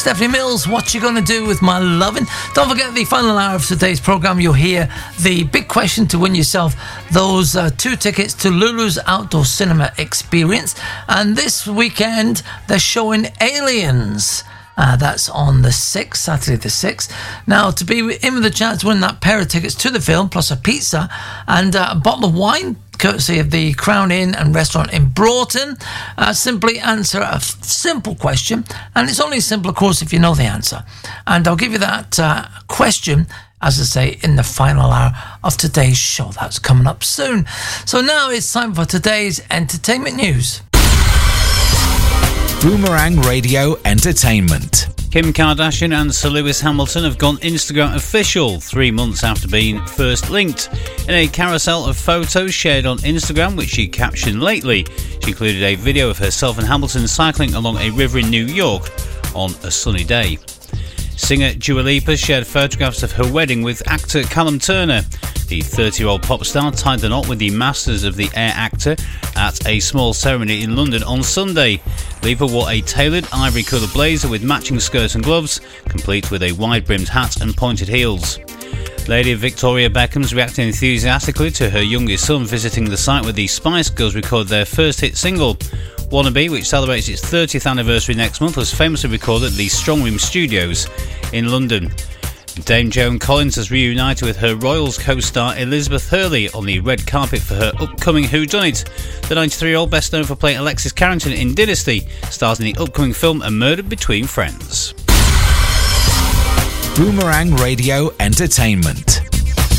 Stephanie Mills, What You Gonna Do With My Lovin'? Don't forget the final hour of today's programme. You'll hear the big question to win yourself those 2 tickets to Lulu's Outdoor Cinema Experience. And this weekend, they're showing Aliens. That's on the 6th, Saturday the 6th. Now, to be in with a chance to win that pair of tickets to the film, plus a pizza and a bottle of wine, courtesy of the Crown Inn and Restaurant in Broughton. Simply answer a simple question, and it's only simple, of course, if you know the answer. And I'll give you that question, as I say, in the final hour of today's show. That's coming up soon. So now it's time for today's entertainment news. Boomerang Radio Entertainment. Kim Kardashian and Sir Lewis Hamilton have gone Instagram official 3 months after being first linked. In a carousel of photos shared on Instagram, which she captioned lately, she included a video of herself and Hamilton cycling along a river in New York on a sunny day. Singer Dua Lipa shared photographs of her wedding with actor Callum Turner. The 30-year-old pop star tied the knot with the Masters of the Air actor at a small ceremony in London on Sunday. Lipa wore a tailored ivory-coloured blazer with matching skirts and gloves, complete with a wide-brimmed hat and pointed heels. Lady Victoria Beckham's reacted enthusiastically to her youngest son visiting the site where the Spice Girls recorded their first hit single. Wannabe, which celebrates its 30th anniversary next month, was famously recorded at the Strongroom Studios in London. Dame Joan Collins has reunited with her Royals co-star Elizabeth Hurley on the red carpet for her upcoming Whodunit. The 93-year-old, best known for playing Alexis Carrington in Dynasty, stars in the upcoming film A Murder Between Friends. Boomerang Radio Entertainment.